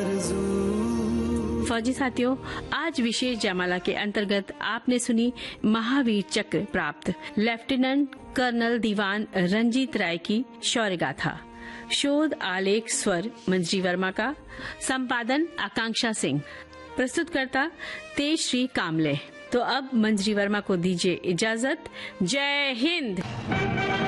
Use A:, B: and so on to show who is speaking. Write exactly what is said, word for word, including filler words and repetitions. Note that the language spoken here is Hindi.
A: फौजी साथियों, आज विशेष जयमाला के अंतर्गत आपने सुनी महावीर चक्र प्राप्त लेफ्टिनेंट कर्नल दीवान रंजीत राय की शौर्य गाथा। शोध आलेख स्वर मंजरी वर्मा का, संपादन आकांक्षा सिंह, प्रस्तुतकर्ता तेजश्री कामले। तो अब मंजरी वर्मा को दीजिए इजाजत। जय हिंद।